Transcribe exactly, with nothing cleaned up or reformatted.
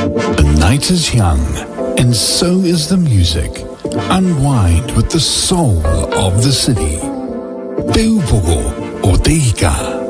The night is young, and so is the music. Unwind with the soul of the city. Teupogo o Teika.